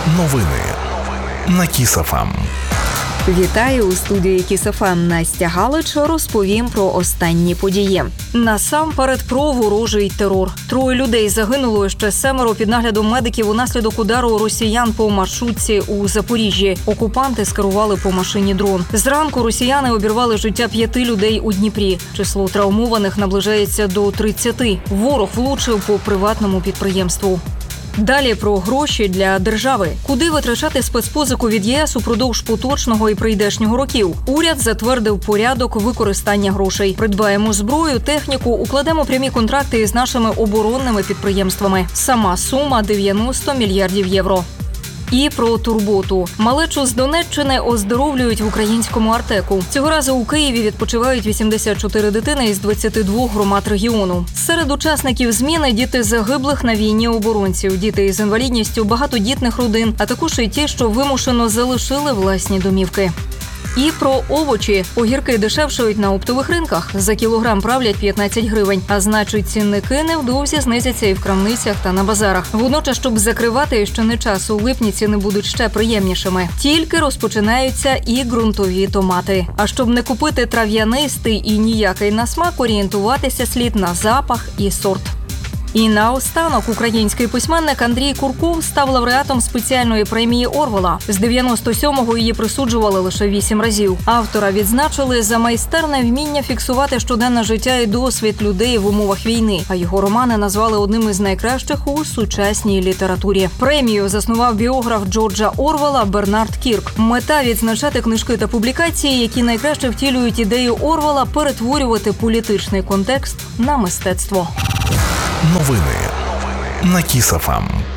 Новини на Kiss FM. Вітаю у студії Kiss FM. Настя Галич. Розповім про останні події. Насамперед про ворожий терор. 3 людей загинуло, ще 7 під наглядом медиків унаслідок удару росіян по маршрутці у Запоріжжі. Окупанти скерували по машині дрон. Зранку росіяни обірвали життя 5 людей у Дніпрі. Число травмованих наближається до 30. Ворог влучив по приватному підприємству. Далі про гроші для держави. Куди витрачати спецпозику від ЄС упродовж поточного і прийдешнього років? Уряд затвердив порядок використання грошей. Придбаємо зброю, техніку, укладемо прямі контракти із нашими оборонними підприємствами. Сама сума – 90 мільярдів євро. І про турботу. Малечу з Донеччини оздоровлюють в українському Артеку. Цього разу у Києві відпочивають 84 дитини із 22 громад регіону. Серед учасників зміни – діти загиблих на війні оборонців, діти із інвалідністю, багатодітних родин, а також і ті, що вимушено залишили власні домівки. І про овочі. Огірки дешевшають на оптових ринках. За кілограм правлять 15 гривень. А значить, цінники невдовзі знизяться і в крамницях та на базарах. Водночас, щоб закривати ще не час, у липні ціни будуть ще приємнішими. Тільки розпочинаються і ґрунтові томати. А щоб не купити трав'янистий і ніякий на смак, орієнтуватися слід на запах і сорт. І наостанок український письменник Андрій Курков став лауреатом спеціальної премії Орвела. З 97-го її присуджували лише 8 разів. Автора відзначили за майстерне вміння фіксувати щоденне життя і досвід людей в умовах війни. А його романи назвали одним із найкращих у сучасній літературі. Премію заснував біограф Джорджа Орвела Бернард Кірк. Мета – відзначати книжки та публікації, які найкраще втілюють ідею Орвела перетворювати політичний контекст на мистецтво. Новини на Kiss FM.